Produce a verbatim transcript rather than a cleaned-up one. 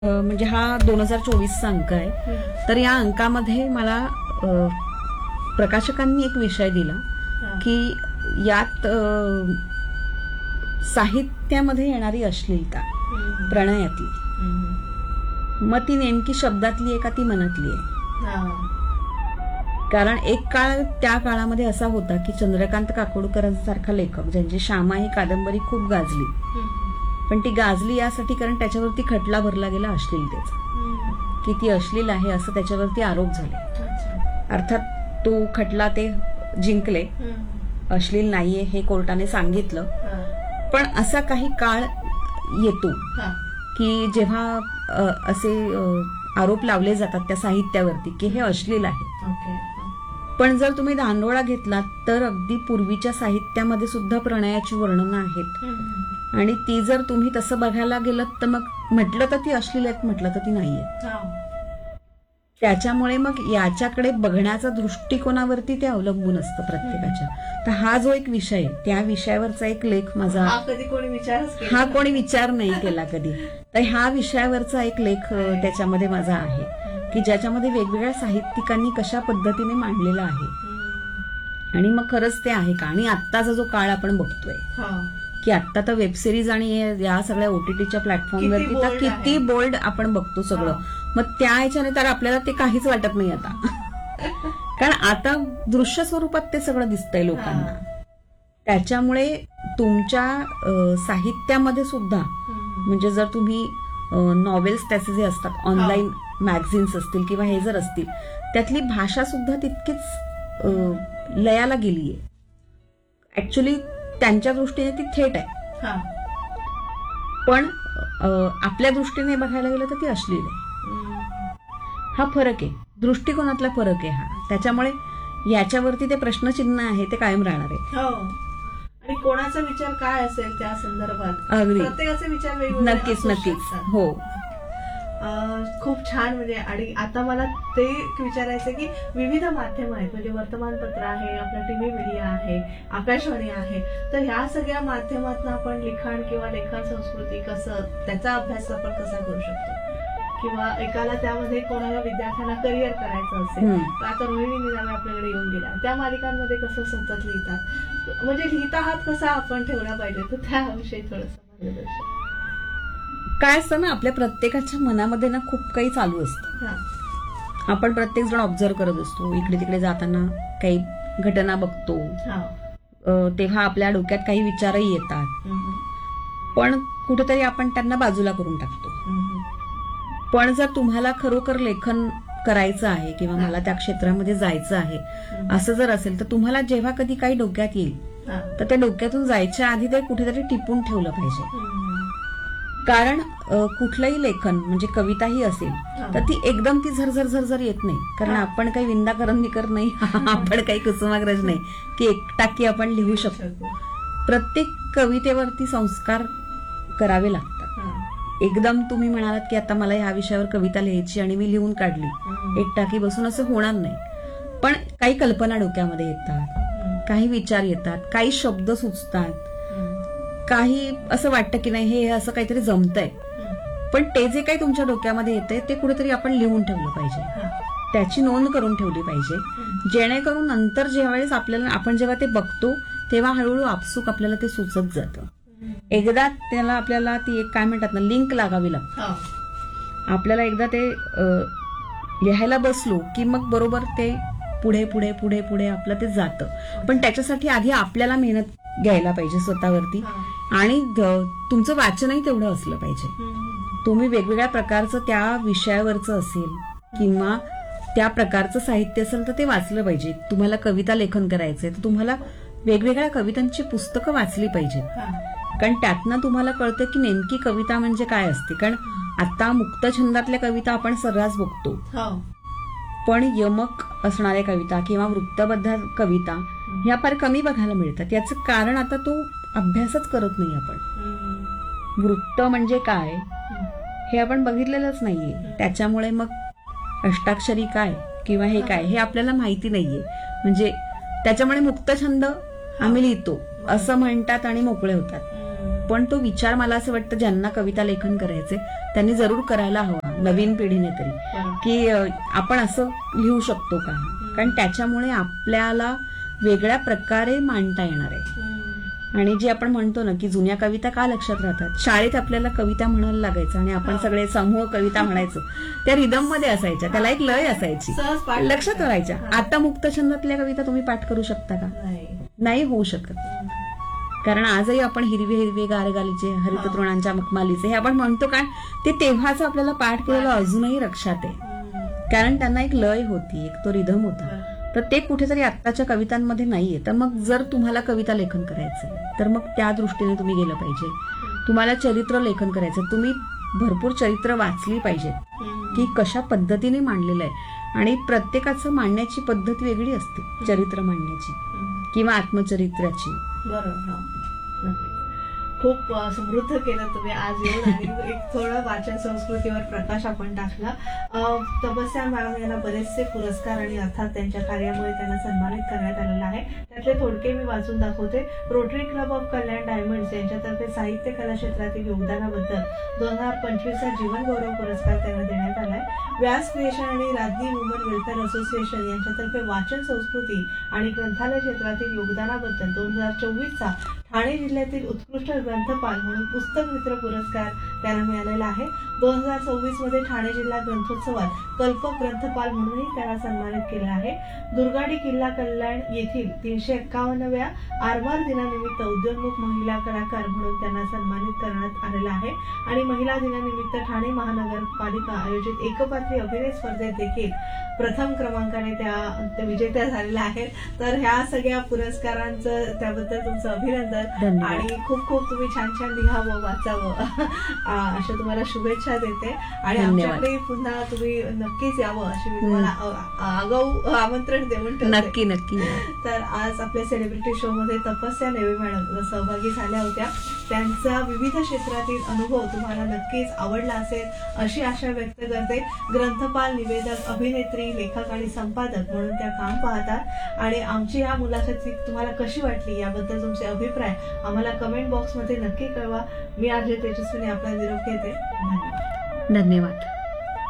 अ, म्हणजे हा दोन हजार चोवीसचा अंक आहे. तर या अंकामध्ये मला अ, प्रकाशकांनी एक विषय दिला की यात अ, साहित्यामध्ये येणारी अश्लीलता प्रणयातली, मग ती नेमकी शब्दातली आहे का ती मनातली आहे. कारण एक काळ त्या काळामध्ये असा होता की चंद्रकांत काकोडकरांसारखा लेखक ज्यांची श्यामा ही कादंबरी खूप गाजली, पण ती गाजली यासाठी कारण त्याच्यावरती खटला भरला गेला अश्लीलतेचा, की ती अश्लील आहे असं त्याच्यावरती आरोप झाले. अर्थात तो खटला ते जिंकले, अश्लील नाहीये हे कोर्टाने सांगितलं. पण असा काही काळ येतो की जेव्हा अ, असे अ, आरोप लावले जातात त्या साहित्यावरती की हे अश्लील आहे. पण जर तुम्ही धांडोळा घेतलात तर अगदी पूर्वीच्या साहित्यामध्ये सुद्धा प्रणयाची वर्णनं आहेत, आणि ती जर तुम्ही तसं बघायला गेलं तर मग म्हटलं तर ती अश्लील आहेत, म्हटलं तर ती नाहीये. त्याच्यामुळे मग याच्याकडे बघण्याचा दृष्टिकोनावरती ते अवलंबून असतं प्रत्येकाच्या. तर हा जो एक विषय आहे त्या विषयावरचा एक लेख माझा, कधी कोणी विचार हा कोणी विचार नाही केला कधी. तर ह्या विषयावरचा एक लेख अ, त्याच्यामध्ये माझा आहे की ज्याच्यामध्ये वेगवेगळ्या साहित्यिकांनी कशा पद्धतीने मांडलेला आहे. आणि मग खरंच ते आहे का. आणि आत्ताचा जो काळ आपण बघतोय की आत्ता तर वेबसिरीज आणि या सगळ्या ओटीटीच्या प्लॅटफॉर्मवरती तर किती बोल्ड आपण बघतो सगळं. मग त्या ह्याच्याने तर आपल्याला ते काहीच वाटत नाही आता, कारण आता दृश्य स्वरूपात ते सगळं दिसतंय लोकांना. त्याच्यामुळे तुमच्या अ, साहित्यामध्ये सुद्धा, म्हणजे जर तुम्ही नॉवेल्स त्याचे जे असतात, ऑनलाईन मॅगझिन्स असतील किंवा हे जर असतील, त्यातली भाषा सुद्धा तितकीच अ, लयाला गेलीये. ऍक्च्युली त्यांच्या दृष्टीने ती थेट आहे, पण अ, आपल्या दृष्टीने बघायला गेलं तर ती अश्लील आहे. हा फरक आहे, दृष्टिकोनातला फरक आहे हा. त्याच्यामुळे याच्यावरती ते प्रश्नचिन्ह आहे, ते कायम राहणार आहे. आणि कोणाचा विचार काय असेल त्या संदर्भात, अगदी प्रत्येकाचे विचार वेगवेगळे नक्कीच असू नक्कीच शकतात. हो. अं, खूप छान. म्हणजे आणि आता मला ते विचारायचं की विविध माध्यम आहेत, म्हणजे वर्तमानपत्र आहे, आपला टीव्ही मीडिया आहे, आकाशवाणी आहे, तर ह्या सगळ्या माध्यमातून आपण लिखाण किंवा लेखन संस्कृती कसं, त्याचा अभ्यास आपण कसा करू शकतो, किंवा एकाला त्यामध्ये कोणाला विद्यार्थ्यांना करिअर करायचं असेल तर आता रोहिणी निनामे आपल्याकडे येऊन गेल्या, त्या मालिकांमध्ये कसं सतत लिहितात, म्हणजे लिहिता हात कसा आपण ठेवला पाहिजे, तर त्याविषयी थोडंसं मार्गदर्शन. काय असतं ना, आपल्या प्रत्येकाच्या मनामध्ये ना खूप काही चालू असतं. आपण प्रत्येक जण ऑब्झर्व करत असतो, इकडे तिकडे जाताना काही घटना बघतो, अ, तेव्हा आपल्या डोक्यात काही विचारही येतात, पण कुठेतरी आपण त्यांना बाजूला करून टाकतो. पण जर तुम्हाला खरोखर लेखन करायचं आहे किंवा मला त्या क्षेत्रामध्ये जायचं आहे असं जर असेल, तर तुम्हाला जेव्हा कधी काही डोक्यात येईल तर त्या डोक्यातून जायच्या आधी ते कुठेतरी टिपून ठेवलं पाहिजे. कारण कुठलंही लेखन, म्हणजे कविताही असेल तर ती एकदम ती झरझर झरझर येत नाही, कारण आपण काही विंदा करंदीकर नाही, आपण काही कुसुमाग्रज नाही की एकटाकी आपण लिहू शकतो. प्रत्येक कवितेवरती संस्कार करावे लागतात. एकदम तुम्ही म्हणालात की आता मला ह्या विषयावर कविता लिहायची आणि मी लिहून काढली एकटाकी बसून, असं होणार नाही. पण काही कल्पना डोक्यामध्ये येतात, काही विचार येतात, काही शब्द सुचतात, काही असं वाटतं की नाही हे असं काहीतरी जमतंय, पण ते जे काही तुमच्या डोक्यामध्ये येतंय ते कुठेतरी आपण लिहून ठेवलं पाहिजे, त्याची नोंद करून ठेवली पाहिजे, जेणेकरून नंतर ज्यावेळेस आपल्याला, आपण जेव्हा ते बघतो तेव्हा हळूहळू आपसूक आपल्याला ते सुचत जातं. एकदा त्याला आपल्याला ती एक काय म्हणतात ना, लिंक लागावी लागते. आपल्याला एकदा ते लिहायला बसलो की मग बरोबर ते पुढे पुढे पुढे पुढे आपलं ते जातं. पण त्याच्यासाठी आधी आपल्याला मेहनत घ्यायला पाहिजे स्वतःवरती, आणि तुमचं वाचनही तेवढं असलं पाहिजे. तुम्ही वेगवेगळ्या प्रकारचं त्या विषयावरचं असेल किंवा त्या प्रकारचं साहित्य असेल तर ते वाचलं पाहिजे. तुम्हाला कविता लेखन करायचंय तर तुम्हाला वेगवेगळ्या कवितांची पुस्तकं वाचली पाहिजेत, कारण त्यातनं तुम्हाला कळतं की नेमकी कविता म्हणजे काय असते. कारण आता मुक्त छंदातल्या कविता आपण सर्रास बघतो, पण यमक असणाऱ्या कविता किंवा वृत्तबद्ध कविता ह्या फार कमी बघायला मिळतात. याचं कारण आता तो अभ्यासच करत नाही आपण. वृत्त म्हणजे काय हे आपण बघितलेलंच नाहीये, त्याच्यामुळे मग अष्टाक्षरी काय किंवा हे काय हे आपल्याला माहिती नाहीये. म्हणजे त्याच्यामुळे मुक्त छंद आम्ही लिहितो असं म्हणतात आणि मोकळे होतात, पण तो विचार मला असं वाटतं ज्यांना कविता लेखन करायचे त्यांनी जरूर करायला हवा, नवीन पिढीने तरी, बरोबर. की अ, आपण असं लिहू शकतो का, कारण त्याच्यामुळे आपल्याला वेगळ्या प्रकारे मांडता येणार आहे. हम्म. आणि जे आपण म्हणतो ना की जुन्या कविता का लक्षात राहतात, शाळेत आपल्याला कविता म्हणायला लागायचं आणि आपण सगळे समूह कविता म्हणायचो, त्या रिदम मध्ये असायच्या, त्याला एक लय असायची, सहज पाठ लक्षात करता. राहायच्या. हा. आता मुक्त छंदातल्या कविता तुम्ही पाठ करू शकता का? नाही. नाही होऊ शकत. कारण आजही आपण हिरवे हिरवे गारगालीचे हरित तृणांच्या मखमालीचे हे आपण म्हणतो, कारण ते तेव्हाच आपल्याला पाठ केलेलं अजूनही लक्षात आहे, हम्म. कारण त्यांना एक लय होती, एक तो रिदम होता. बरोबर. तर ते कुठेतरी आत्ताच्या कवितांमध्ये नाहीये. तर मग जर तुम्हाला कविता लेखन करायचंय तर मग त्या दृष्टीने तुम्ही गेलं पाहिजे. तुम्हाला चरित्र लेखन करायचं, तुम्ही भरपूर चरित्र वाचली पाहिजेत हम्म. की कशा पद्धतीने मांडलेलं आहे. आणि प्रत्येकाचं मांडण्याची पद्धत वेगळी असते, चरित्र मांडण्याची हम्म. किंवा आत्मचरित्राची. बरोबर. हो. नक्कीच. खूप अ, समृद्ध केलं तुम्ही आज येऊन आणि एक थोडं वाचन संस्कृतीवर प्रकाश आपण टाकला. अ, तपस्या मॅम यांना बरेचसे पुरस्कार आणि अर्थात त्यांच्या कार्यामुळे त्यांना सन्मानित करण्यात आलेलं आहे. त्यातले थोडके मी वाचून दाखवते. Rotary club of Kalyan diamonds यांच्यातर्फे साहित्य कला क्षेत्रातील योगदानाबद्दल दोन हजार पंचवीसचा जीवन गौरव पुरस्कार त्यांना देण्यात आलाय. व्यास क्रिएशन आणि राज्ञी वुमन वेलफेअर असोसिएशन यांच्यातर्फे वाचन संस्कृती आणि ग्रंथालय क्षेत्रातील योगदानाबद्दल दोन हजार चोवीसचा ठाणे जिल्ह्यातील उत्कृष्ट ग्रंथपाल म्हणून पुस्तक मित्र पुरस्कार त्यांना मिळालेला आहे. दोन हजार सव्वीस मध्ये ठाणे जिल्हा ग्रंथोत्सवात कल्पक ग्रंथपाल म्हणूनही त्यांना सन्मानित केलं आहे. दुर्गाडी किल्ला कल्याण येथील तीनशे एक्कावन्नव्या आरमार दिनानिमित्त उद्योन्मुख महिला कलाकार म्हणून त्यांना सन्मानित करण्यात आलेलं आहे. आणि महिला दिनानिमित्त ठाणे महानगरपालिका आयोजित एकपात्री अभिनय स्पर्धेत देखील प्रथम क्रमांकाने त्या त्या विजेत्या झालेल्या आहेत. तर ह्या सगळ्या पुरस्कारांचं त्याबद्दल तुमचं अभिनंदन धन्यवाद. आणि खूप खूप तुम्ही छान छान लिहावं, वाचावं आ, अशा तुम्हाला शुभेच्छा देते. आणि धन्यवाद. आमच्याकडे पुन्हा तुम्ही नक्कीच यावं अशी मी तुम्हाला अ- आगाऊ आमंत्रण देऊन ठेवते. नक्की नक्की. तर आज आपल्या सेलिब्रिटी शो मध्ये तपस्या नेवे मॅडम सहभागी झाल्या होत्या. त्यांचा विविध क्षेत्रातील अनुभव तुम्हाला नक्कीच आवडला असेल अशी आशा व्यक्त करते. ग्रंथपाल, निवेदक, अभिनेत्री, लेखक आणि संपादक म्हणून त्या काम पाहतात. आणि आमची या मुलाखती तुम्हाला कशी वाटली याबद्दल तुमचे अभिप्राय आम्हाला कमेंट बॉक्समध्ये नक्की कळवा. मी आरजे तेजस्विनी आपला निरोप घेते. धन्यवाद. धन्यवाद.